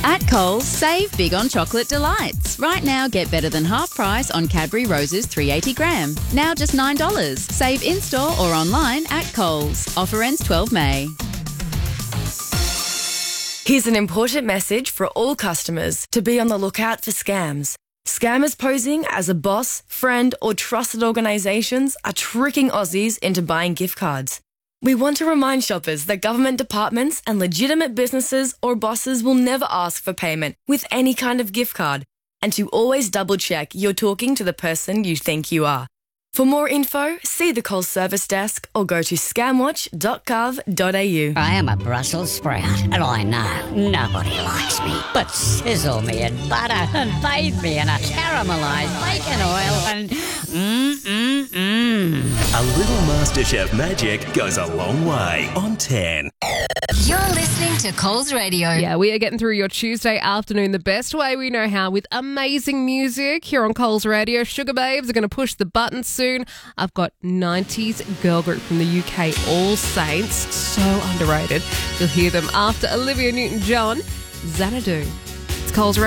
At Coles, save big on chocolate delights. Right now, get better than half price on Cadbury Roses 380 gram. Now just $9. Save in-store or online at Coles. Offer ends 12 May. Here's an important message for all customers to be on the lookout for scams. Scammers posing as a boss, friend or trusted organisations are tricking Aussies into buying gift cards. We want to remind shoppers that government departments and legitimate businesses or bosses will never ask for payment with any kind of gift card, and to always double check you're talking to the person you think you are. For more info, see the Coles service desk or go to scamwatch.gov.au. I am a Brussels sprout, and I know nobody likes me. But sizzle me in butter and bathe me in a caramelised bacon oil and A little MasterChef magic goes a long way on 10. You're listening to Coles Radio. Yeah, we are getting through your Tuesday afternoon the best way we know how, with amazing music here on Coles Radio. Sugar Babes are going to push the button soon. I've got 90s girl group from the UK, All Saints. So underrated. You'll hear them after Olivia Newton-John, Xanadu. It's Coles Radio.